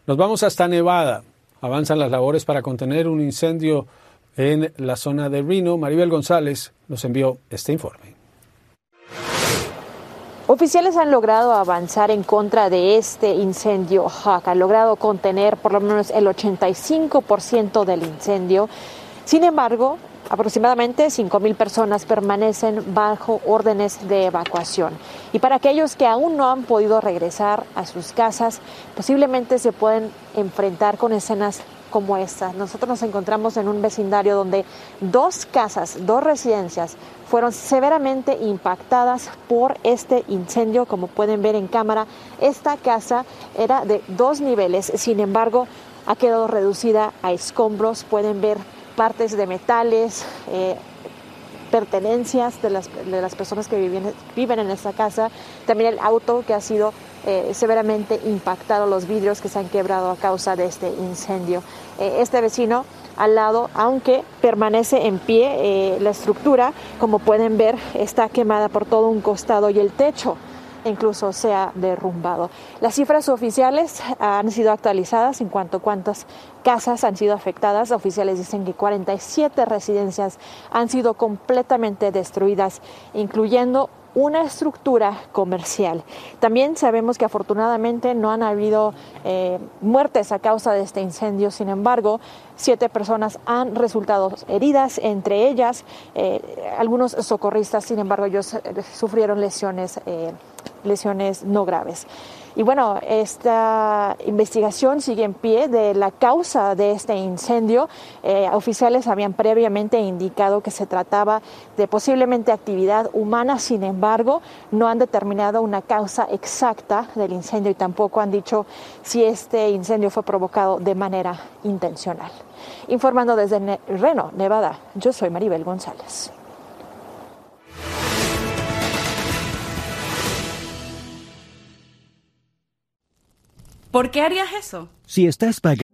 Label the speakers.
Speaker 1: Nos vamos hasta Nevada. Avanzan las labores para contener un incendio en la zona de Reno. Maribel González nos envió este informe.
Speaker 2: Oficiales han logrado avanzar en contra de este incendio Hawk. Han logrado contener por lo menos el 85% del incendio. Sin embargo, aproximadamente 5,000 personas permanecen bajo órdenes de evacuación. Y para aquellos que aún no han podido regresar a sus casas, posiblemente se pueden enfrentar con escenas como esta. Nosotros nos encontramos en un vecindario donde 2 casas, 2 residencias fueron severamente impactadas por este incendio. Como pueden ver en cámara, esta casa era de 2 niveles, sin embargo, ha quedado reducida a escombros. Pueden ver partes de metales, pertenencias de las personas que viven en esta casa, también el auto que ha sido severamente impactado, los vidrios que se han quebrado a causa de este incendio. Este vecino al lado, aunque permanece en pie, la estructura, como pueden ver, está quemada por todo un costado y el techo incluso se ha derrumbado. Las cifras oficiales han sido actualizadas en cuanto a cuántas casas han sido afectadas. Oficiales dicen que 47 residencias han sido completamente destruidas, incluyendo una estructura comercial. También sabemos que afortunadamente no han habido muertes a causa de este incendio. Sin embargo, 7 personas han resultado heridas, entre ellas algunos socorristas. Sin embargo, ellos sufrieron lesiones no graves. Y bueno, esta investigación sigue en pie de la causa de este incendio. Oficiales habían previamente indicado que se trataba de posiblemente actividad humana. Sin embargo, no han determinado una causa exacta del incendio y tampoco han dicho si este incendio fue provocado de manera intencional. Informando desde Reno, Nevada, yo soy Maribel González.
Speaker 3: ¿Por qué harías eso?
Speaker 4: Si estás pagando